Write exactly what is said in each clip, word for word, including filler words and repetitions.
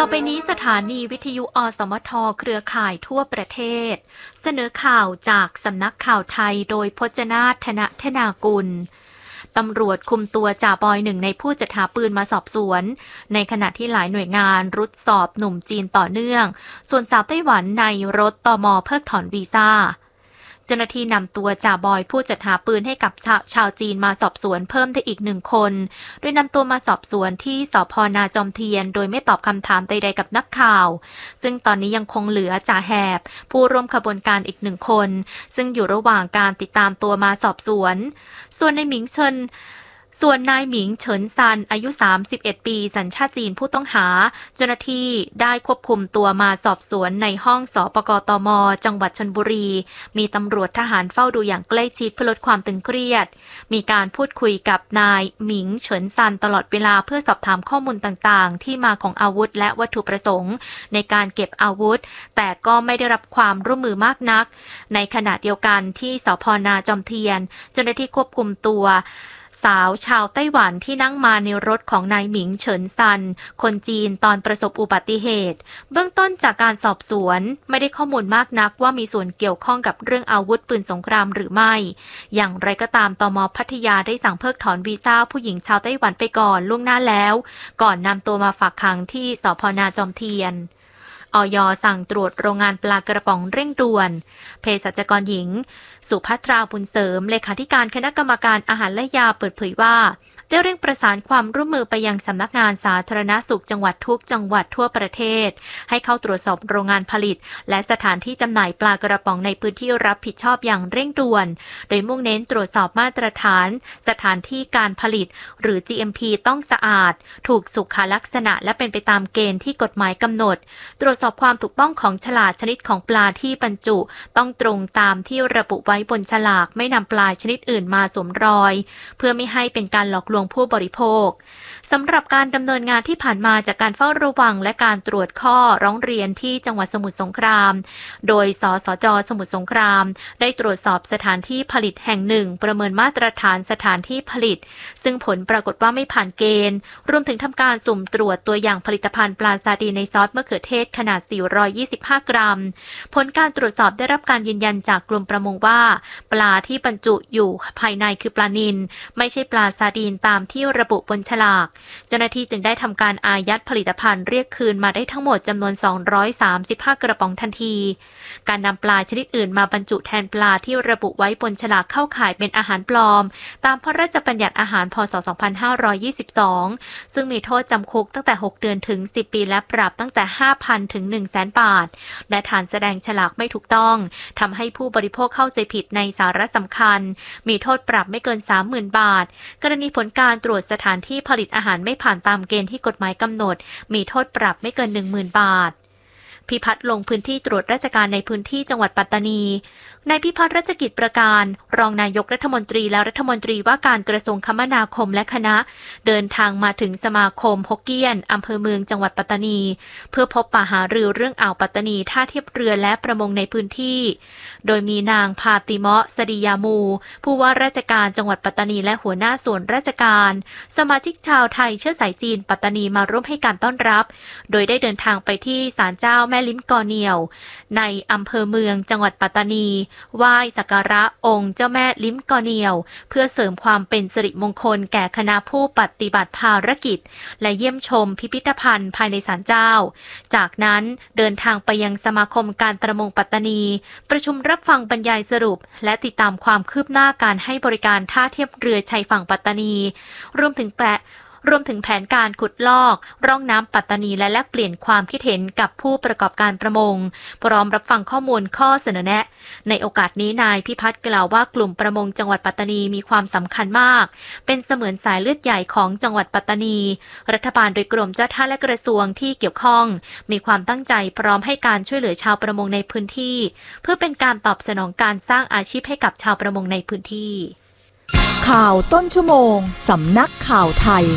ต่อไปนี้สถานีวิทยุอสมทเครือข่ายทั่วประเทศเสนอข่าวจากสำนักข่าวไทยโดยพจนาถ ธนธนากุลตำรวจคุมตัวจ่าบอยหนึ่งในผู้จัดหาปืนมาสอบสวนในขณะที่หลายหน่วยงานรุดสอบหนุ่มจีนต่อเนื่องส่วนสาวไต้หวันในรถตม.เพิกถอนวีซ่าเจ้าหน้าที่นำตัวจ่าบอยผู้จัดหาปืนให้กับชาวจีนมาสอบสวนเพิ่มได้อีกหนึ่งคนโดยนำตัวมาสอบสวนที่สภ.นาจอมเทียนโดยไม่ตอบคำถามใดๆกับนักข่าวซึ่งตอนนี้ยังคงเหลือจ่าแหบผู้ร่วมขบวนการอีกหนึ่งคนซึ่งอยู่ระหว่างการติดตามตัวมาสอบสวนส่วนในหมิงเฉินส่วนนายหมิงเฉินซันอายุสามสิบเอ็ดปีสัญชาติจีนผู้ต้องหาเจ้าหน้าที่ได้ควบคุมตัวมาสอบสวนในห้องสปกตม.จังหวัดชลบุรีมีตำรวจทหารเฝ้าดูอย่างใกล้ชิดเพื่อลดความตึงเครียดมีการพูดคุยกับนายหมิงเฉินซันตลอดเวลาเพื่อสอบถามข้อมูลต่างๆที่มาของอาวุธและวัตถุประสงค์ในการเก็บอาวุธแต่ก็ไม่ได้รับความร่วมมือมากนักในขณะเดียวกันที่สภ.นาจอมเทียนเจ้าหน้าที่ควบคุมตัวสาวชาวไต้หวันที่นั่งมาในรถของนายหมิงเฉินซันคนจีนตอนประสบอุบัติเหตุเบื้องต้นจากการสอบสวนไม่ได้ข้อมูลมากนักว่ามีส่วนเกี่ยวข้องกับเรื่องอาวุธปืนสงครามหรือไม่อย่างไรก็ตามตม.พัทยาได้สั่งเพิกถอนวีซ่าผู้หญิงชาวไต้หวันไปก่อนล่วงหน้าแล้วก่อนนำตัวมาฝากขังที่สภ.นาจอมเทียนอย.สั่งตรวจโรงงานปลากระป๋องเร่งด่วนเภสัชกรหญิงสุภัทราบุญเสริมเลขาธิการคณะกรรมการอาหารและยาเปิดเผยว่าได้เร่งประสานความร่วมมือไปยังสำนักงานสาธารณสุขจังหวัดทุกจังหวัดทั่วประเทศให้เข้าตรวจสอบโรงงานผลิตและสถานที่จำหน่ายปลากระป๋องในพื้นที่รับผิดชอบอย่างเร่งด่วนโดยมุ่งเน้นตรวจสอบมาตรฐานสถานที่การผลิตหรือ จี เอ็ม พี ต้องสะอาดถูกสุขลักษณะและเป็นไปตามเกณฑ์ที่กฎหมายกำหนดตรวจสอบความถูกต้องของฉลากชนิดของปลาที่บรรจุต้องตรงตามที่ระบุไว้บนฉลากไม่นำปลาชนิดอื่นมาสวมรอยเพื่อไม่ให้เป็นการหลอกลวงผู้บริโภคสำหรับการดำเนินงานที่ผ่านมาจากการเฝ้าระวังและการตรวจข้อร้องเรียนที่จังหวัดสมุทรสงครามโดยสสจ.สมุทรสงครามได้ตรวจสอบสถานที่ผลิตแห่งหนึ่งประเมินมาตรฐานสถานที่ผลิตซึ่งผลปรากฏว่าไม่ผ่านเกณฑ์รวมถึงทำการสุ่มตรวจตัวอย่างผลิตภัณฑ์ปลาซาดีในซอสมะเขือเทศขนาดสี่ร้อยยี่สิบห้ากรัมผลการตรวจสอบได้รับการยืนยันจากกรมประมงว่าปลาที่บรรจุอยู่ภายในคือปลานิลไม่ใช่ปลาซาดีนตามที่ระบุบนฉลากเจ้าหน้าที่จึงได้ทำการอายัดผลิตภัณฑ์เรียกคืนมาได้ทั้งหมดจำนวนสองร้อยสามสิบห้ากระป๋องทันทีการนำปลาชนิดอื่นมาบรรจุแทนปลาที่ระบุไว้บนฉลากเข้าข่ายเป็นอาหารปลอมตามพระราชบัญญัติอาหารพ.ศ. สองพันห้าร้อยยี่สิบสองซึ่งมีโทษจำคุกตั้งแต่หกเดือนถึงสิบปีและปรับตั้งแต่ ห้าพัน ถึง หนึ่งแสน บาทและฐานแสดงฉลากไม่ถูกต้องทำให้ผู้บริโภคเข้าใจผิดในสาระสำคัญมีโทษปรับไม่เกิน สามหมื่น บาทกรณีผลการตรวจสถานที่ผลิตอาหารไม่ผ่านตามเกณฑ์ที่กฎหมายกำหนดมีโทษปรับไม่เกิน หนึ่งหมื่น บาทพิพัฒน์ลงพื้นที่ตรวจราชการในพื้นที่จังหวัดปัตตานีนายพิพัฒน์รัชกิจประการรองนายกรัฐมนตรีและรัฐมนตรีว่าการกระทรวงคมนาคมและคณะเดินทางมาถึงสมาคมฮกเกี้ยนอำเภอเมืองจังหวัดปัตตานีเพื่อพบปะหารือเรื่องอ่าวปัตตานีท่าเทียบเรือและประมงในพื้นที่โดยมีนางพาติเมาะสดียามูผู้ว่าราชการจังหวัดปัตตานีและหัวหน้าส่วนราชการสมาชิกชาวไทยเชื้อสายจีนปัตตานีมาร่วมให้การต้อนรับโดยได้เดินทางไปที่ศาลเจ้าแม่ลิ้มกอเหนี่ยวในอำเภอเมืองจังหวัดปัตตานีไหว้สักการะองค์เจ้าแม่ลิ้มกอเหนี่ยวเพื่อเสริมความเป็นสิริมงคลแก่คณะผู้ปฏิบัติภารกิจและเยี่ยมชมพิพิธภัณฑ์ภายในศาลเจ้าจากนั้นเดินทางไปยังสมาคมการประมงปัตตานีประชุมรับฟังบรรยายสรุปและติดตามความคืบหน้าการให้บริการท่าเทียบเรือชายฝั่งปัตตานีรวมถึงแปะรวมถึงแผนการขุดลอกร่องน้ำปัตตานีและแลกเปลี่ยนความคิดเห็นกับผู้ประกอบการประมงพร้อมรับฟังข้อมูลข้อเสนอแนะในโอกาสนี้นายพิพัฒน์กล่าวว่ากลุ่มประมงจังหวัดปัตตานีมีความสำคัญมากเป็นเสมือนสายเลือดใหญ่ของจังหวัดปัตตานีรัฐบาลโดยกรมเจ้าท่าและกระทรวงที่เกี่ยวข้องมีความตั้งใจพร้อมให้การช่วยเหลือชาวประมงในพื้นที่เพื่อเป็นการตอบสนองการสร้างอาชีพให้กับชาวประมงในพื้นที่ข่าวต้นชั่วโมงสำนักข่าวไทย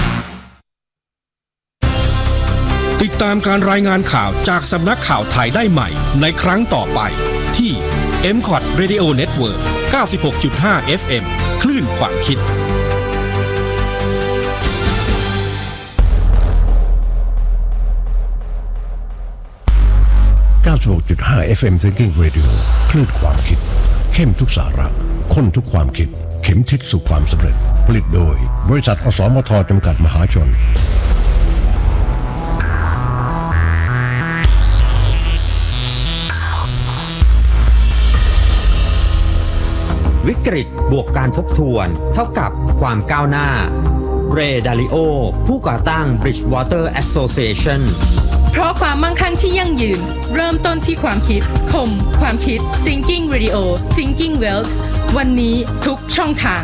ติดตามการรายงานข่าวจากสำนักข่าวไทยได้ใหม่ในครั้งต่อไปที่ เอ็ม คอท Radio Network เก้าสิบหกจุดห้า เอฟ เอ็ม คลื่นความคิดเก้าสิบหกจุดห้า เอฟ เอ็ม Thinking Radio คลื่นความคิดเข้มทุกสาระข้นทุกความคิดเข็มทิศสู่ความสำเร็จผลิตโดยบริษัทอสมทจำกัดมหาชนวิกฤตบวกการทบทวนเท่ากับความก้าวหน้าเรย์ดาลิโอผู้ก่อตั้ง Bridgewater Association เพราะความมั่งคั่งที่ยั่งยืนเริ่มต้นที่ความคิดคมความคิด Thinking Radio Thinking Wealth วันนี้ทุกช่องทาง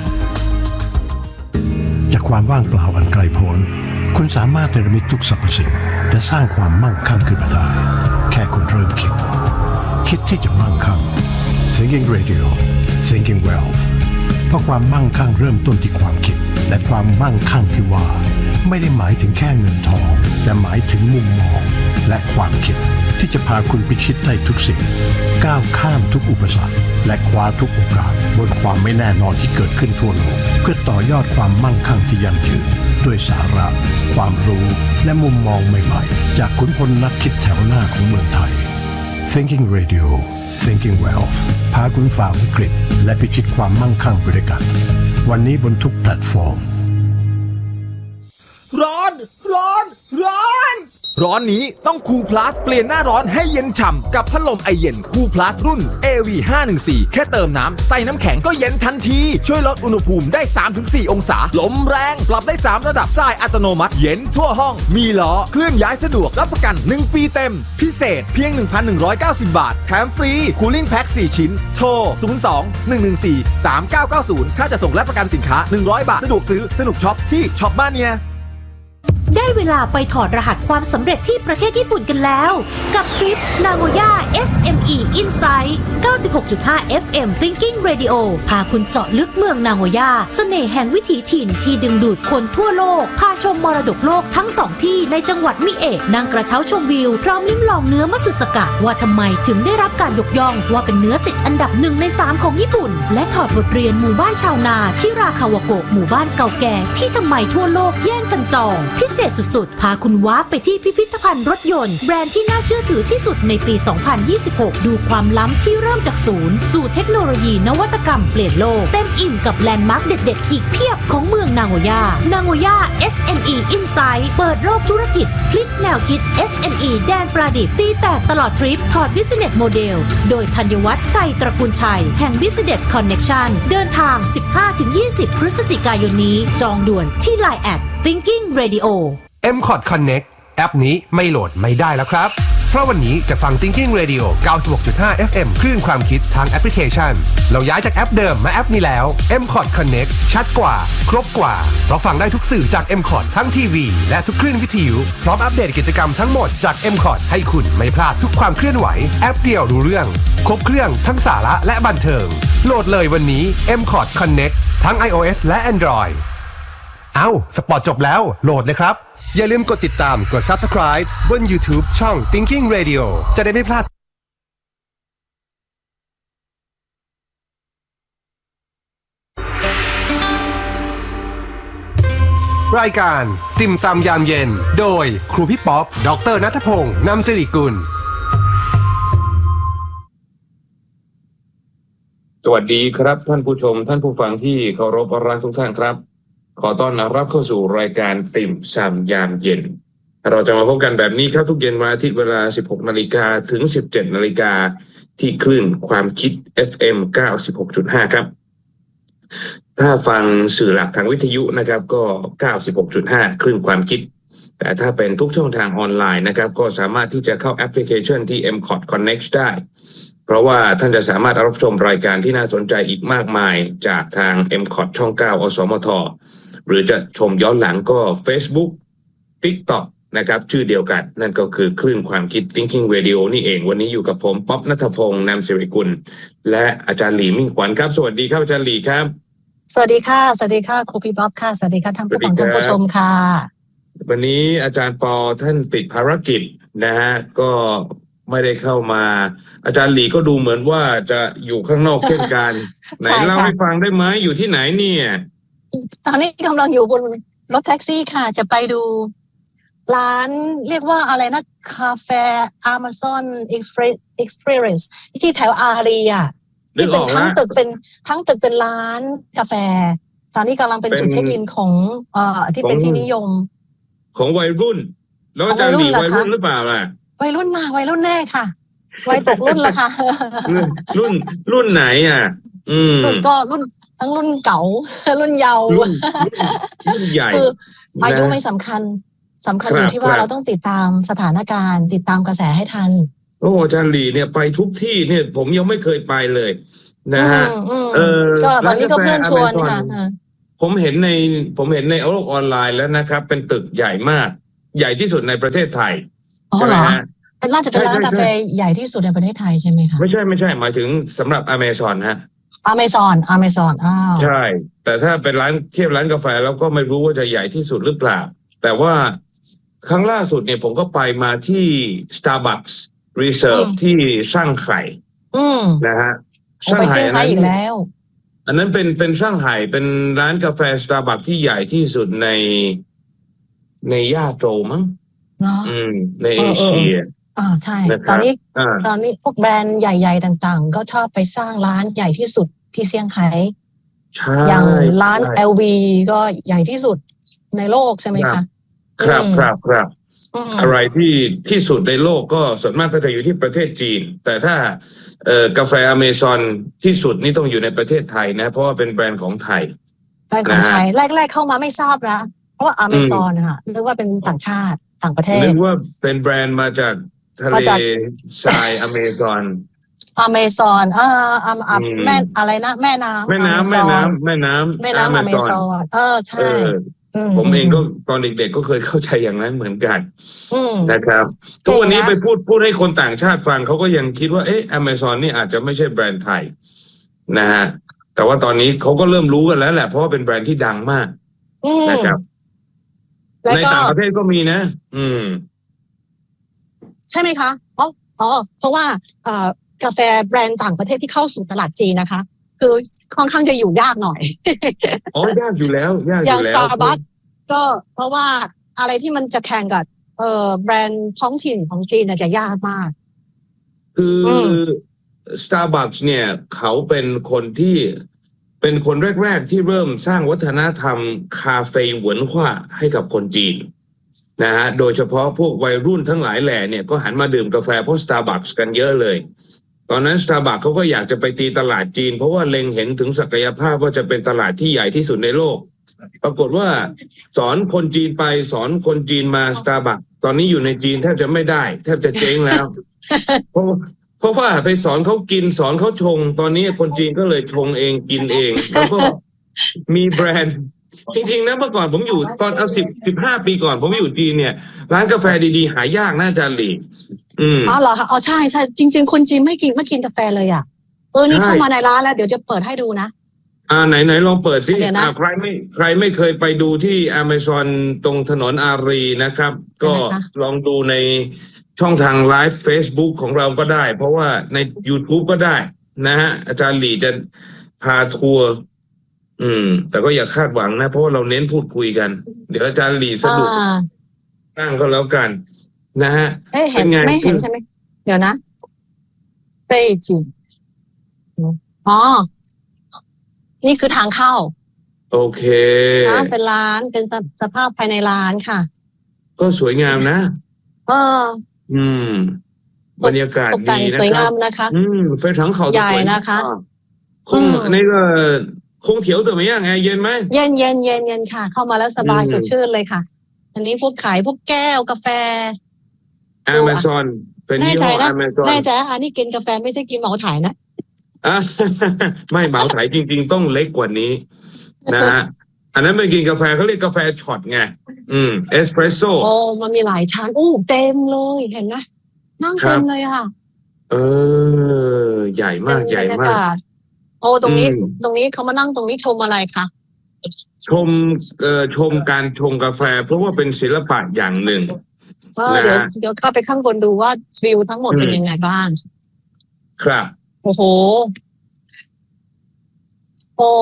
จากความว่างเปล่าอันไกลโพ้นคุณสามารถเนรมิตทุกสรรพสิ่งและสร้างความมั่งคั่งขึ้นมาได้แค่คุณเริ่มคิดคิดที่จะมั่งคั่ง Thinking Radio Thinking Wealth เพราะความมั่งคั่งเริ่มต้นที่ความคิดและความมั่งคั่งที่ว่าไม่ได้หมายถึงแค่เงินทองแต่หมายถึงมุมมองและความคิดที่จะพาคุณพิชิตได้ทุกสิ่งก้าวข้ามทุกอุปสรรคและคว้าทุกโอกาสบนความไม่แน่นอนที่เกิดขึ้นทั่วโลกเพื่อต่อยอดความมั่งคั่งที่ยั่งยืนด้วยสาระความรู้และมุมมองใหม่ๆจากขุนพลนักคิดแถวหน้าของเมืองไทย Thinking Radio Thinking Wealth พาคุณฝ่าวิกฤตและพิชิตความมั่งคั่งไปด้วยกันวันนี้บนทุกแพลตฟอร์มร้อนร้อนร้อนร้อนนี้ต้องคูลพลัสเปลี่ยนหน้าร้อนให้เย็นฉ่ำกับพัดลมไอเย็นคูลพลัสรุ่น เอ วี ห้าหนึ่งสี่ แค่เติมน้ำใส่น้ำแข็งก็เย็นทันทีช่วยลดอุณหภูมิได้ สามถึงสี่ องศาลมแรงปรับได้สามระดับทรายอัตโนมัติเย็นทั่วห้องมีล้อเคลื่อนย้ายสะดวกรับประกันหนึ่งปีเต็มพิเศษเพียง หนึ่งพันหนึ่งร้อยเก้าสิบ บาทแถมฟรีคูลิ่งแพ็คสี่ชิ้นโทรศูนย์ สอง หนึ่ง หนึ่ง สี่ สาม เก้า เก้า ศูนย์ค่าจะส่งและประกันสินค้าหนึ่งร้อยบาทสะดวกซื้อสนุกช็อปที่ช็อปบ้านเนียได้เวลาไปถอดรหัสความสำเร็จที่ประเทศญี่ปุ่นกันแล้วกับทริป Nagoya เอส เอ็ม อี Insight เก้าสิบหกจุดห้า เอฟ เอ็ม Thinking Radio พาคุณเจาะลึกเมืองนาโกย่าเสน่ห์แห่งวิถีถิ่นที่ดึงดูดคนทั่วโลกพาชมมรดกโลกทั้งสองที่ในจังหวัดมิเอะนั่งกระเช้าชมวิวพร้อมลิ้มลองเนื้อมัตสึสกะว่าทำไมถึงได้รับการยกย่องว่าเป็นเนื้อติดอันดับหนึ่งในสามของญี่ปุ่นและถอดบทเรียนหมู่บ้านชาวนาชิราคาวะโกะหมู่บ้านเก่าแก่ที่ทำไมทั่วโลกแย่งกันจองพิเศษสุดๆพาคุณว้าไปที่พิพิธภัณฑ์รถยนต์แบรนด์ที่น่าเชื่อถือที่สุดในปี สองพันยี่สิบหก ดูความล้ำที่เริ่มจากศูนย์สู่เทคโนโลยีนวัตกรรมเปลี่ยนโลกเต็มอิ่มกับแลนด์มาร์คเด็ดๆอีกเพียบของเมืองนาโกย่านาโกย่า เอส เอ็ม อี Insight เปิดโลกธุรกิจพลิกแนวคิด เอส เอ็ม อี แดนประดิษฐ์ตีแตกตลอดทริปถอด Business Model โดยธัญวัฒน์ชัยตระกูลชัยแห่ง Business Connection เดินทาง สิบห้าถึงยี่สิบ พฤศจิกายนนี้จองด่วนที่ ไลน์ แอท Thinking Radio เอ็ม คอร์ด Connect แอปนี้ไม่โหลดไม่ได้แล้วครับเพราะวันนี้จะฟัง Thinking Radio เก้าสิบหกจุดห้า เอฟ เอ็ม คลื่นความคิดทางแอปพลิเคชันเราย้ายจากแอปเดิมมาแอปนี้แล้ว เอ็ม คอร์ด Connect ชัดกว่าครบกว่าเราฟังได้ทุกสื่อจาก เอ็ม คอร์ด ทั้งทีวีและทุกคลื่นวิทยุพร้อมอัปเดตกิจกรรมทั้งหมดจาก เอ็ม คอร์ด ให้คุณไม่พลาดทุกความเคลื่อนไหวแอปเดียวรู้เรื่องครบเครื่องทั้งสาระและบันเทิงโหลดเลยวันนี้ เอ็ม คอร์ด Connect ทั้ง iOS และ Android เอ้าสปอร์ตจบแล้วโหลดเลยครับอย่าลืมกดติดตามกด Subscribe บน YouTube ช่อง Thinking Radio จะได้ไม่พลาดรายการติ่มซำยามเย็นโดยครูพี่ป๊อปดร.ณัฐพงษ์นำสิริกุลสวัสดีครับท่านผู้ชมท่านผู้ฟังที่เคารพรักทุกท่านครับขอต้อนรับเข้าสู่รายการติ่มซำยามเย็นเราจะมาพบกันแบบนี้ครับทุกเย็นวันอาทิตย์เวลา สิบหกนาฬิกา ถึง สิบเจ็ดนาฬิกา ที่คลื่นความคิด เอฟ เอ็ม เก้าสิบหกจุดห้า ครับถ้าฟังสื่อหลักทางวิทยุนะครับก็ เก้าสิบหกจุดห้า คลื่นความคิดแต่ถ้าเป็นทุกช่องทางออนไลน์นะครับก็สามารถที่จะเข้าแอปพลิเคชันที่ เอ็ม คอร์ด Connect ได้เพราะว่าท่านจะสามารถรับชมรายการที่น่าสนใจอีกมากมายจากทาง เอ็ม คอร์ด ช่อง เก้า อสมทหรือจะชมย้อนหลังก็ Facebook TikTok นะครับชื่อเดียวกันนั่นก็คือคลื่นความคิด Thinking Radio นี่เองวันนี้อยู่กับผมป๊อปณัฐพงษ์นามสิริกุลและอาจารย์หลีมิ่งขวัญครับสวัสดีครับอาจารย์หลีครับสวัสดีค่ะสวัสดีค่ะครูพี่ป๊อปค่ะสวัสดีค่ะท่านผู้ฟังท่านผู้ชมค่ะวันนี้อาจารย์ปอท่านติดภารกิจนะฮะก็ไม่ได้เข้ามาอาจารย์หลีก็ดูเหมือนว่าจะอยู่ข้างนอกเช่นกันไหนเล่าให้ฟังได้ไหมอยู่ที่ไหนเนี่ยตอนนี้กำลังอยู่บนรถแท็กซี่ค่ะจะไปดูร้านเรียกว่าอะไรนะคาเฟ่ Amazon Experience ที่แถวอารีอ่ะที่เป็นทั้งตึกเป็นทั้งตึกเป็นร้านกาแฟตอนนี้กำลังเป็นจุดเช็คอินของเอ่อที่เป็นที่นิยมของวัยรุ่นแล้วอาจารย์หลีวัยรุ่นหรือเปล่าล่ะวัยรุ่นมาวัยรุ่นแน่ค่ะวัยตกรุ่นละค่ะรุ่นรุ่นไหนอ่ะอืมรุ่นก็รุ่นทั้งรุ่นเก่ารุ่นเยาว์รุ่นใหญ่คืออายุไม่สำคัญสำคัญอยู่ที่ว่าเราต้องติดตามสถานการณ์ติดตามกระแสให้ทันโอ้อาจารย์หลีเนี่ยไปทุกที่เนี่ยผมยังไม่เคยไปเลยนะฮะเออก็วันนี้ก็เพื่อนชวนค่ะผมเห็นในผมเห็นในโลกออนไลน์แล้วนะครับเป็นตึกใหญ่มากใหญ่ที่สุดในประเทศไทยใช่ไหมฮะเป็นน่าจะเป็นร้านกาแฟใหญ่ที่สุดในประเทศไทยใช่ไหมคะไม่ใช่ไม่ใช่หมายถึงสำหรับอเมซอนฮะอเมซอนอเมซอนอ้าวใช่แต่ถ้าเป็นร้านเทียบร้านกาแฟแล้วก็ไม่รู้ว่าจะใหญ่ที่สุดหรือเปล่าแต่ว่าครั้งล่าสุดเนี่ยผมก็ไปมาที่ Starbucks Reserve ที่ช่างไห่นะฮะช่างไห่อันนั้นอีกแล้วอันนั้นเป็นเป็นช่างไห่เป็นร้านกาแฟ Starbucks ที่ใหญ่ที่สุดในในย่าโจมั้งอืมในเอเชียอ่าใช่ตอนนี้ตอนนี้พวกแบรนด์ใหญ่ๆต่างๆก็ชอบไปสร้างร้านใหญ่ที่สุดที่เซี่ยงไฮ้อย่างร้าน แอล วี ก็ใหญ่ที่สุดในโลกใช่ไหมคะครับครับครับอะไรที่ที่สุดในโลกก็ส่วนมากก็จะอยู่ที่ประเทศจีนแต่ถ้าเอ่อกาแฟอเมซอนที่สุดนี่ต้องอยู่ในประเทศไทยนะเพราะว่าเป็นแบรนด์ของไทยแบรนด์ของไทยแรกๆเข้ามาไม่ทราบนะเพราะว่าอเมซอนนะคะนึกว่าเป็นต่างชาติต่างประเทศนึกว่าเป็นแบรนด์มาจากทะเลทรายอเมซอนอเมซอนอ่าอ่าแม่อะไรนะแม่น้ำแม่น้ำแม่น้ำแม่น้ำแม่น้ำอเมซอนเออใช่ผมเองก็ตอนเด็กๆก็เคยเข้าใจอย่างนั้นเหมือนกันนะครับทุกวันนี้ไปพูดพูดให้คนต่างชาติฟังเขาก็ยังคิดว่าเอ๊ะ Amazon นี่อาจจะไม่ใช่แบรนด์ไทยนะฮะแต่ว่าตอนนี้เขาก็เริ่มรู้กันแล้วแหละเพราะว่าเป็นแบรนด์ที่ดังมากนะครับในต่างประเทศก็มีนะอืมใช่ไหมคะอ๋ออ๋อเพราะว่าเอ่อกาแฟแบรนด์ต่างประเทศที่เข้าสู่ตลาดจีนนะคะคือค่อนข้างจะอยู่ยากหน่อยอ๋อยากอยู่แล้วยากอยู่แล้วอย่าง Starbucks ก็เพราะว่าอะไรที่มันจะแข่งกับเอ่อแบรนด์ท้องถิ่นของจีนน่ะจะยากมากคือ Starbucks เนี่ยเขาเป็นคนที่เป็นคนแรกๆที่เริ่มสร้างวัฒนธรรมคาเฟ่หวนหว่าให้กับคนจีนนะฮะโดยเฉพาะพวกวัยรุ่นทั้งหลายแหล่เนี่ยก็หันมาดื่มกาแฟเพราะ Starbucks กันเยอะเลยตอนนั้น Starbucks เขาก็อยากจะไปตีตลาดจีนเพราะว่าเล็งเห็นถึงศักยภาพว่าจะเป็นตลาดที่ใหญ่ที่สุดในโลกปรากฏว่าสอนคนจีนไปสอนคนจีนมา Starbucks ตอนนี้อยู่ในจีนแทบจะไม่ได้แทบจะเจ๊งแล้ว เพราะเพราะว่าไปสอนเขากินสอนเขาชงตอนนี้คนจีนก็เลยชงเองกินเองแล้วก็มีแบรนด์จริงๆนะเมื่อก่อนผมอยู่ตอนเอาสิบสิบห้าปีก่อนผมอยู่จีนเนี่ยร้านกาแฟดีๆหายากน่าจะหลีอืมอ๋อเหรอคะอ๋อใช่ใช่จริงๆคนจีนไม่กินไม่กินกาแฟเลยอ่ะเออนี่เข้ามาในร้านแล้วเดี๋ยวจะเปิดให้ดูนะอ่าไหนไหนลองเปิดสิอ่าใครไม่ใครไม่เคยไปดูที่ Amazon ตรงถนนอารีนะครับก็ลองดูในช่องทางไลฟ์ Facebook ของเราก็ได้เพราะว่าใน YouTube ก็ได้นะฮะอาจารย์หลี่จะพาทัวร์อืมแต่ก็อย่าคาดหวังนะเพราะว่าเราเน้นพูดคุยกันเดี๋ยวอาจารย์หลี่สะดวกตั้งก็แล้วกันนะฮะเห็นไม่เห็นใช่ไหมเดี๋ยวนะเป้จีอ๋อนี่คือทางเข้าโอเคร้านเป็นร้านเป็นสภาพภายในร้านค่ะก็สวยงามนะเอออืมบรรยากาศดีนะสวยงามนะคะอืมไฟถังเขาใหญ่นะคะคงนี่ก็คงเถียวตัวไหมยังไงเย็นไหมเย็นเย็นเย็นเย็นค่ะเข้ามาแล้วสบายสดชื่นเลยค่ะอันนี้พวกขายพวกแก้วกาแฟ Amazon เป็นยี่ห้อ Amazon แน่ใจนะอันนี้กินกาแฟไม่ใช่กินเหมาถ่ายนะอ่ะไม่เหมาถ่ายจริงๆต้องเล็กกว่านี้นะฮะอันนั้นไปกินกาแฟเขาเรียกกาแฟช็อตไงอืมเอสเปรสโซ่โอ้มันมีหลายชั้นอู้เต็มเลยเห็นไหมนั่งเต็มเลยค่ะเออใหญ่มากใหญ่มากโอ้ตรงนี้ตรงนี้เขามานั่งตรงนี้ชมอะไรคะชมเอ่อชมการชงกาแฟเพราะว่าเป็นศิลปะอย่างหนึ่งเดี๋ยวเดี๋ยวเข้าไปข้างบนดูว่าวิวทั้งหมดเป็นยังไงบ้างครับโอ้โหโอ้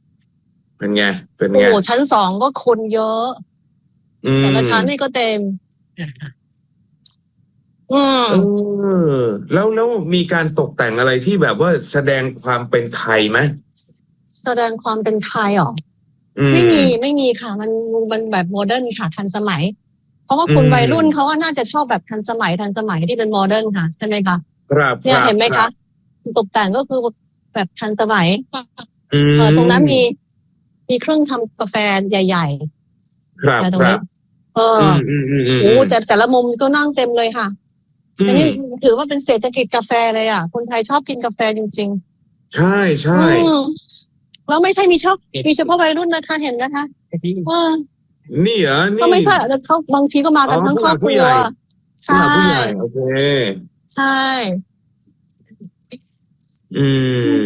เป็นไงเป็นไงโอ้ชั้นสองก็คนเยอะแต่ก็ชั้นนี่ก็เต็มอืมเออแล้วแล้วมีการตกแต่งอะไรที่แบบว่าแสดงความเป็นไทยไหมแสดงความเป็นไทยหรออืมไม่มีไม่มีค่ะ มันมันแบบโมเดิร์นค่ะทันสมัย เพราะว่าคนอืมวัยรุ่นเขาว่าน่าจะชอบแบบทันสมัยทันสมัยที่เป็นโมเดิร์นค่ะใช่ไหมคะครับเนี่ยรับเห็นไหมรัคะบตกแต่งก็คือแบบทันสมัยอืมเออตรงนั้นมีมีเครื่องทำกาแฟใหญ่ครับๆอะไรตรงครันี้บเอออืมอืมอืมอืมโอ้แต่แต่ละมุมก็นั่งเต็มเลยค่ะอือันมนี้ถือว่าเป็นเศรษฐกิจกาแฟเลยอ่ะ คนไทยชอบกินกาแฟจริงใช่ๆใช่อืมแล้วไม่ใช่มีชอบมีเฉพาะวัยรุ่นนะคะเห็นนะคะเออนี่เหรอนี่ก็ไม่ใช่แต่เขาบางทีก็มากันอ๋อทั้งครอบคผู้รัหลัวกผู้ใหญ่ใช่ผู้หลักผู้ใหญ่โอเคใช่อืม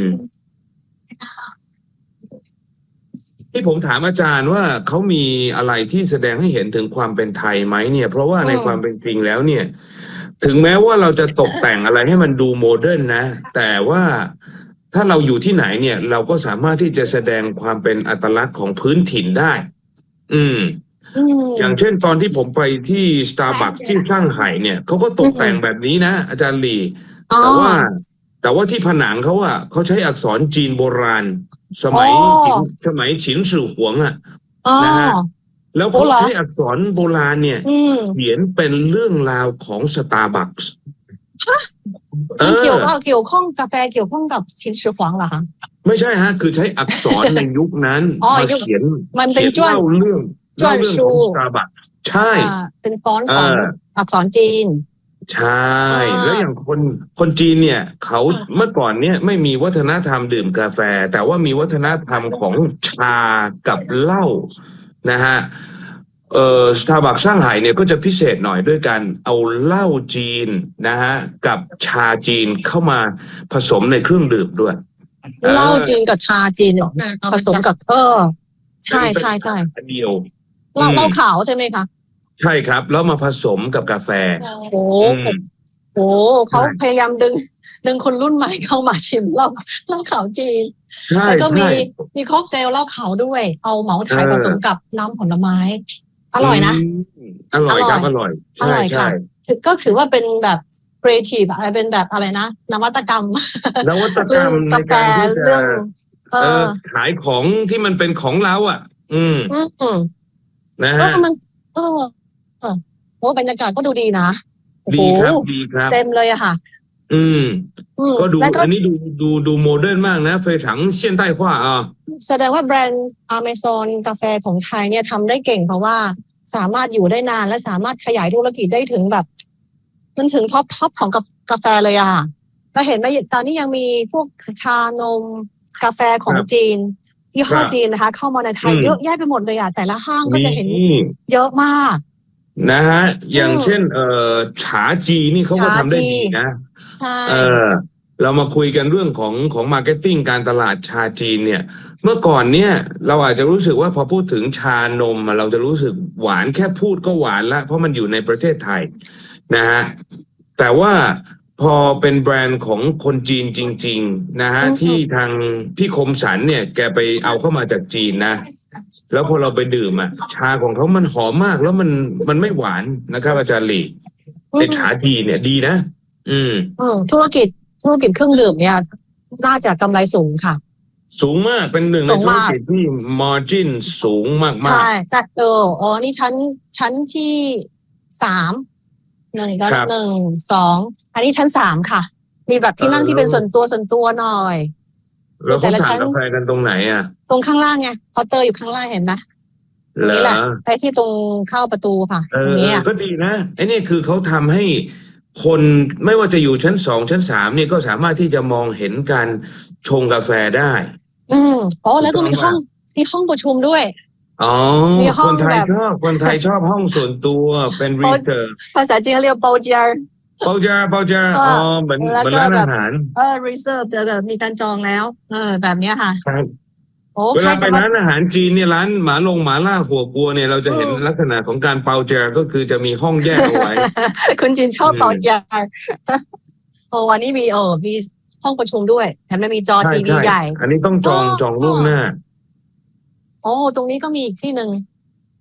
ที่ผมถามอาจารย์ว่าเขามีอะไรที่แสดงให้เห็นถึงความเป็นไทยไหมเนี่ย เพราะว่าในอืมความเป็นจริงแล้วเนี่ย ถึงแม้ว่าเราจะตกแต่งอะไรให้มันดูโมเดิร์นนะ แต่ว่าถ้าเราอยู่ที่ไหนเนี่ย เราก็สามารถที่จะแสดงความเป็นอัตลักษณ์ของพื้นถิ่นได้ อืมอืมอย่างเช่นตอนที่ผมไปที่ Starbucks ที่ซ่างไห่เนี่ยเขาก็ตกแต่งแบบนี้นะ อาจารย์หลีอ๋อแต่ว่า แต่ว่าที่ผนังเขาอะเขาใช้อักษรจีนโบราณ สมัยอ๋อฉินสมัยฉินสื่อหวงอะอ๋อนะฮะ แล้วโอ้เขาเหรอใช้อักษรโบราณเนี่ยอืมเขียนเป็นเรื่องราวของ Starbucks เอมันเกี่ยวอกับเกี่ยวข้องกาแฟเกี่ยวข้องกับชินชือหวางเหรอคะไม่ใช่ฮะ คือใช้อักษร ในยุคนั้นอ๋อมายุคเขียนมันเป็นเขียนเล่าเรื่องจ้วนเล่าเรื่องชูของ Starbucks ใช่อ่าเป็นฟอนต์ของเอออักษรจีนใช่อ่าแล้วอย่างคนคนจีนเนี่ย เขาเมื่อก่อนเนี่ยไม่มีวัฒนธรรมดื่มกาแฟ แต่ว่ามีวัฒนธรรมของชากับเหล้านะฮะเอ่อสตาร์บัคซ่างไห่เนี่ยก็จะพิเศษหน่อยด้วยกันเอาเหล้าจีนนะฮะกับชาจีนเข้ามาผสมในเครื่องดื่มด้วยเหล้าจีนกับชาจีนผสมกับ เออ ใช่ใช่ใช่อันเดียวเหล้าอืมเหล้าขาวใช่ไหมคะใช่ครับ แล้วมาผสมกับกาแฟโอ้อืมโหเขาใช่พยายามดึง ดึงคนรุ่นใหม่เข้ามาชิมเหล้าเหล้าขาวจีนใช่แล้วก็มีใช่มีค็อกเทลเหล้าขาวด้วย เอาเหมาไทยเออผสมกับน้ำผลไม้ อร่อยนะมอร่อยครับอร่อยอใช่ร่อยใช่ค่ะถือก็ถือว่าเป็นแบบครีเอทีฟอะไรเป็นแบบอะไรนะนวัตกรรมนวัตกรเรื่รองมในกาแฟการที่จะเรื่อง เอเอออขายของที่มันเป็นของเราอ่ะ อืมอืมอืมนะก็ฮะมันเออเออโอ้บรรยากาศก็ดูดีนะโอ้โหดีครับดีครับเต็มเลยอะค่ะอืมอืมก็ดูแล้วก็อันนี้ดูดูดูโมเดิร์นมากนะ非常现代化啊แสดงว่าแบรนด์ Amazon กาแฟของไทยเนี่ยทำได้เก่งเพราะว่าสามารถอยู่ได้นานและสามารถขยายธุรกิจได้ถึงแบบ มันถึงท็อปท็อปของกากาแฟเลยอะค่ะแล้วเห็นไหมตอนนี้ยังมีพวกชานมกาแฟของครับจีนยี่ห้อครับจีนนะคะ เข้ามาในไทยอืมเยอะแยะไปหมดเลยอะแต่ละห้างก็จะเห็นนี่เยอะมากนะฮะ อย่างอืมเช่น เอ่อฉาจีนี่เขาก็ทำได้ฉาจีดีนะใช่เออเรามาคุยกันเรื่องของของมาร์เก็ตติ้งการตลาดชาจีนเนี่ย เมื่อก่อนเนี่ย เราอาจจะรู้สึกว่าพอพูดถึงชานมอะเราจะรู้สึกหวานแค่พูดก็หวานละเพราะมันอยู่ในประเทศไทยนะฮะแต่ว่าพอเป็นแบรนด์ของคนจีนจริง ๆ นะฮะอืมที่ทางพี่คมสันเนี่ย แกไปเอาเข้ามาจากจีนนะ แล้วพอเราไปดื่มอ่ะ ชาของเขามันหอมมากแล้วมันมันไม่หวานนะครับอาจารย์หลีไอ้ชาจีนเนี่ยดีนะ อืมอืมธุรกิจธุรกิจเครื่องดื่มเนี่ยน่าจะกำไรสูงค่ะสูงมากเป็นหนึ่งในสูงธุรมากกิจที่ margin สูงมากใช่แต่เอออ๋อนี่ชั้นชั้นที่สามหนึ่งก็ครับหนึ่งสองอันนี้ชั้นสามค่ะ มีแบบที่นั่งที่เป็นส่วนตัวส่วนตัวหน่อยๆ แล้วแต่เขาละชั้สั่งนกาแฟกันตรงไหนอ่ะตรงข้างล่างไงเคาน์เตอร์อยู่ข้างล่างเห็นไหมตรงเหรนี้อแหละไปที่ตรงเข้าประตูค่ะเอตรองนี้อ่ะก็ดีนะไอ้นี่คือเขาทำให้คนไม่ว่าจะอยู่ชั้นสองชั้นสามเนี่ยก็สามารถที่จะมองเห็นการชงกาแฟได้อืมอ๋อแล้วก็มีถูกต้ห้ออง งมีห้องประชุมด้วยอ๋อมีห้คองนไทยแบบชอบคนไทยชอบห้องส่วนตัวเป็นรีเซิร์ฟภาษาจีนเขาเรียกเปาเจียร์เปาจาเปาจาเอออ๋อ๋อเหมือนแล้วเหมือนก็ร้านแบบอาหารเออ reserve เดี๋ยวแบบมีการจองแล้ว เออ แบบเนี้ยค่ะครับโอ้เวใครลาไปจะมาร้านอาหารจีนเนี่ยร้านหมาลงหมาล่าหัวกัวเนี่ยเราจะเห็นอืมลักษณะของการเปาเจอก็คือจะมีห้องแยกเอาไว้คุณจินชอบอืมเปาเจียร์โอ้วันนี้มีเออมีห้องประชุมด้วยแถมยังมีจอใช่ทีวีใช่ใหญ่อันนี้ต้องจองอ๋อจองล่วงหน้าโอ้ตรงนี้ก็มีอีกที่หนึ่ง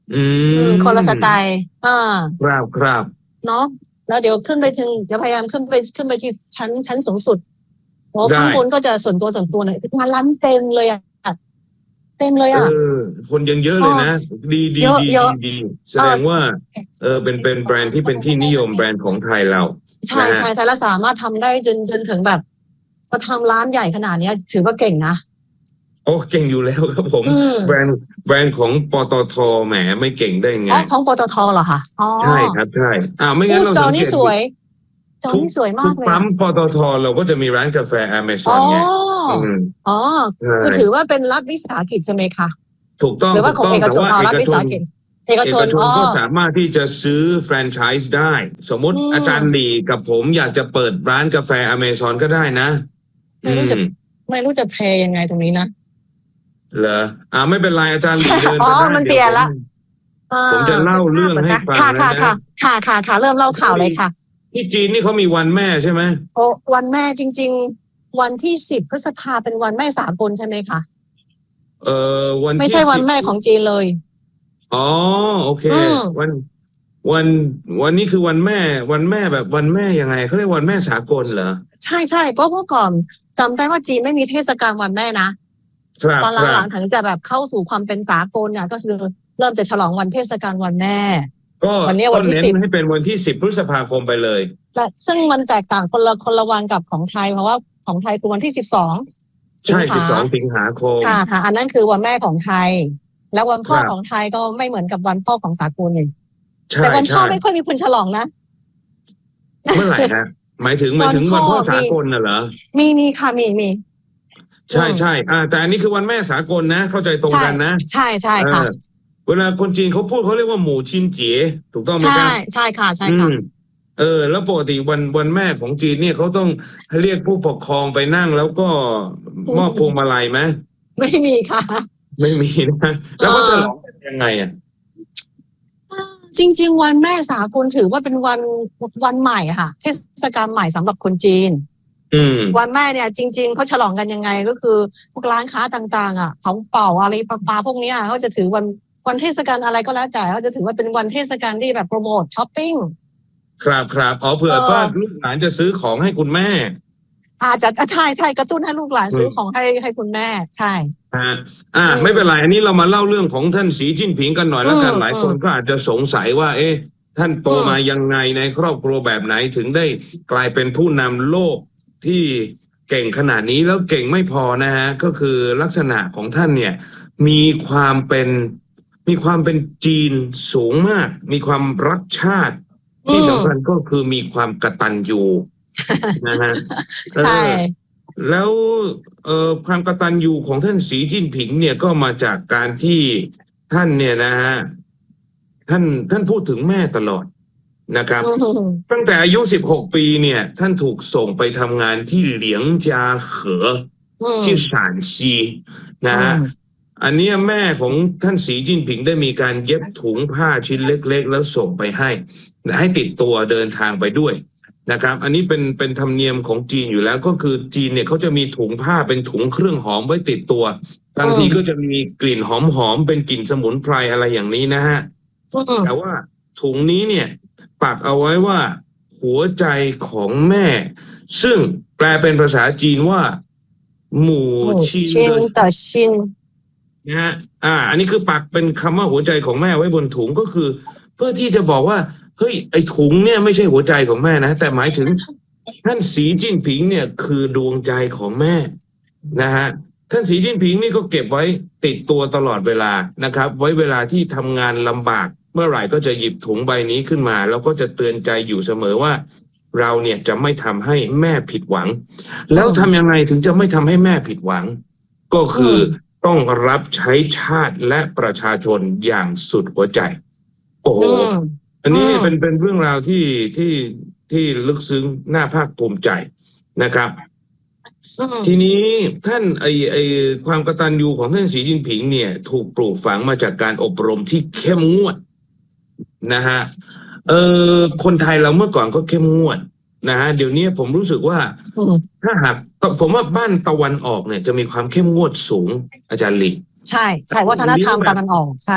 อืมคนละสไตล์อ่าครับครับเนาะแล้วเดี๋ยวขึ้นไปถึงจะพยายามขึ้นไปขึ้นไปที่ชั้นชั้นสูงสุดโอ้ข้างบนก็จะส่วนตัวส่วนตัวหน่อยงานร้านเต็มเลยอ่ะเต็มเลยอ่ะเออคนยังเยอะเลยนะดีดีดีดีแสดงว่าเออเป็นเป็นแบรนด์ที่เป็นที่นิยมแบรนด์ของไทยเราใช่ใช่แต่ละสามารถทำได้จนจนถึงแบบมาทำร้านใหญ่ขนาดนี้ถือว่าเก่งนะโอ้เก่งอยู่แล้วครับผมแบรนด์แบรนด์ของปตท.แหมไม่เก่งได้ไงอ๋อของปตท.เหรอคะอ๋อใช่ครับใช่อ่าไม่งั้นเราจอนี่สวยจอนี่สวยมากเลยปั๊มปตท.เราก็จะมีร้านกาแฟ Amazon ไงอ๋อคือถือว่าเป็นรัฐวิสาหกิจใช่ไหมคะถูกต้องหรือว่าของเอกชนรัฐวิสาหกิจเอกชนก็สามารถที่จะซื้อแฟรนไชส์ได้สมมติอาจารย์หลีกับผมอยากจะเปิดร้านกาแฟ Amazon ก็ได้นะไม่รู้จะไม่รู้จะเพลย์ยังไงตรงนี้นะเหรออ่าไม่เป็นไรอาจารย์หลีเดินไปได้อ๋อมันเปลี่ยนละผมจะเล่าเรื่องให้ฟังค่ะค่ะค่ะค่ะค่ะค่ะเริ่มเล่าข่าวเลยค่ะที่จีนนี่เขามีวันแม่ใช่ไหมโอ้วันแม่จริงๆวันที่สิบพฤษภาเป็นวันแม่สากลใช่ไหมคะเอ่อวันไม่ใช่วันแม่ของจีนเลยอ๋อโอเควันวันวันนี้คือวันแม่วันแม่แบบวันแม่ยังไงเขาเรียกวันแม่สากลเหรอใช่ใช่เพราะเมื่อก่อนจำได้ว่าจีนไม่มีเทศกาลวันแม่นะตอนหลังๆถึงจะแบบเข้าสู่ความเป็นสากลเนี่ยก็คือเริ่มจะฉลองวันเทศกาลวันแม่ก็วันนี้วันที่สิบให้เป็นวันที่สิบพฤษภาคมไปเลยและซึ่งมันแตกต่างคนละคนละวันกับของไทยเพราะว่าของไทยคือวันที่สิบสองสิงหาคมสิงหาคมค่ะค่ะอันนั้นคือวันแม่ของไทยแล้ววันพ่อของไทยก็ไม่เหมือนกับวันพ่อของสากลเลยแต่วันพ่อไม่ค่อยมีคนฉลองนะเมื่อไหร่ฮะหมายถึงหมายถึงวันพ่อสากลน่ะเหรอมีมีค่ะมีมีใช่ใช่อ่าแต่อันนี้คือวันแม่สากลนะเข้าใจตรงกันนะใช่ใช่ค่ะเวลาคนจีนเขาพูดเขาเรียกว่าหมู่ชินเจ๋ถูกต้องไหมครับใช่ใช่ค่ะใช่ค่ะเออแล้วปกติวันวันแม่ของจีนเนี่ยเขาต้องเรียกผู้ปกครองไปนั่งแล้วก็มอบพวงมาลัยไหมไม่มีค่ะไม่มีนะแล้วก็จะร้องยังไงอ่ะจริงๆวันแม่สากลถือว่าเป็นวันวันใหม่ค่ะเทศกาลใหม่สำหรับคนจีนวันแม่เนี่ยจริงๆเขาฉลองกันยังไงก็คือพวกร้านค้าต่างๆอ่ะของเป่าอะไรปลาพวกนี้เขาจะถือวันวันเทศกาลอะไรก็แล้วแต่เขาจะถือว่าเป็นวันเทศกาลที่แบบโปรโมทช้อปปิ้งครับครับอ๋อเผื่อว่าลูกหลานจะซื้อของให้คุณแม่อาจจะใช่ใช่กระตุ้นให้ลูกหลานซื้อของให้ให้คุณแม่ใช่อ่าอ่าไม่เป็นไรอันนี้เรามาเล่าเรื่องของท่านสีจิ้นผิงกันหน่อยแล้วกันหลายคนก็อาจจะสงสัยว่าเอ๊ะท่านโตมายังไงในครอบครัวแบบไหนถึงได้กลายเป็นผู้นำโลกที่เก่งขนาดนี้แล้วเก่งไม่พอนะฮะก็คือลักษณะของท่านเนี่ยมีความเป็นมีความเป็นจีนสูงมากมีความรักชาติที่สำคัญก็คือมีความกตัญญูนะฮะใช่แล้วเอ่อความกตัญญูของท่านสีจิ้นผิงเนี่ยก็มาจากการที่ท่านเนี่ยนะฮะท่านท่านพูดถึงแม่ตลอดนะครับตั้งแต่อายุสิบหกปีเนี่ยท่านถูกส่งไปทำงานที่เหลียงจาเหอที่ฉานซีนะฮะอันนี้แม่ของท่านสีจิ้นผิงได้มีการเย็บถุงผ้าชิ้นเล็กๆแล้วส่งไปให้ให้ติดตัวเดินทางไปด้วยนะครับอันนี้เป็นเป็นธรรมเนียมของจีนอยู่แล้วก็คือจีนเนี่ยเขาจะมีถุงผ้าเป็นถุงเครื่องหอมไว้ติดตัวบางทีก็จะมีกลิ่นหอมๆเป็นกลิ่นสมุนไพรอะไรอย่างนี้นะฮะแต่ว่าถุงนี้เนี่ยปักเอาไว้ว่าหัวใจของแม่ซึ่งแปลเป็นภาษาจีนว่าหมู่ชินเตอชินนะฮะอ่าอันนี้คือปักเป็นคำว่าหัวใจของแม่ไว้บนถุงก็คือเพื่อที่จะบอกว่าเฮ้ยไอถุงเนี่ยไม่ใช่หัวใจของแม่นะแต่หมายถึงท่านสีจิ้นผิงเนี่ยคือดวงใจของแม่นะฮะท่านสีจิ้นผิงนี่ก็เก็บไว้ติดตัวตลอดเวลานะครับไว้เวลาที่ทำงานลำบากเมื่อไหร่ก็จะหยิบถุงใบนี้ขึ้นมาแล้วก็จะเตือนใจอยู่เสมอว่าเราเนี่ยจะไม่ทำให้แม่ผิดหวังแล้วทำยังไงถึงจะไม่ทำให้แม่ผิดหวังก็คือต้องรับใช้ชาติและประชาชนอย่างสุดหัวใจโอ้โหอันนี้เป็นเป็นเรื่องราวที่ที่ที่ลึกซึ้งน่าภาคภูมิใจนะครับทีนี้ท่านไอไอความกตัญญูของท่านสีจิ้นผิงเนี่ยถูกปลูกฝังมาจากการอบรมที่เข้มงวดนะฮะเออคนไทยเราเมื่อก่อนก็เข้มงวดนะฮะเดี๋ยวนี้ผมรู้สึกว่าถ้าหากผมว่าบ้านตะวันออกเนี่ยจะมีความเข้มงวดสูงอาจารย์ลีใช่ใช่วัฒนธรรมตะวันออกใช่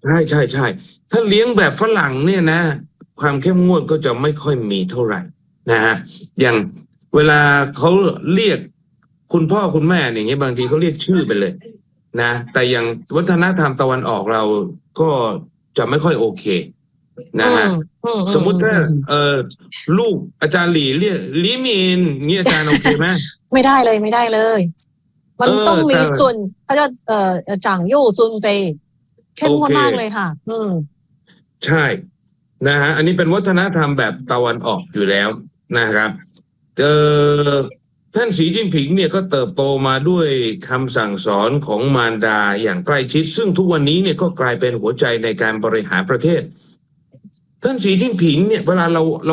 ใช่ใช่ใช่ถ้าเลี้ยงแบบฝรั่งเนี่ยนะความเข้มงวดก็จะไม่ค่อยมีเท่าไหร่นะฮะอย่างเวลาเขาเรียกคุณพ่อคุณแม่อย่างเงี้ยบางทีเขาเรียกชื่อไปเลยนะแต่อย่างวัฒนธรรมตะวันออกเราก็จะไม่ค่อยโอเคนะฮะสมมุติถ้าเออลูกอาจารย์หลี่เรียกลิมินเงี้ยอาจารย์โอเคไหมไม่ได้เลยไม่ได้เลยมันต้องมีจุนเขาจะเอ่อจ่างโย่จุนไปเข้มงวดมากเลยค่ะอืมใช่นะฮะอันนี้เป็นวัฒนธรรมแบบตะวันออกอยู่แล้วนะครับเออท่านสีจิ้นผิงเนี่ยก็เติบโตมาด้วยคำสั่งสอนของมารดาอย่างใกล้ชิดซึ่งทุกวันนี้เนี่ยก็กลายเป็นหัวใจในการบริหารประเทศท่านสีจิ้นผิงเนี่ยเวลาเราเรา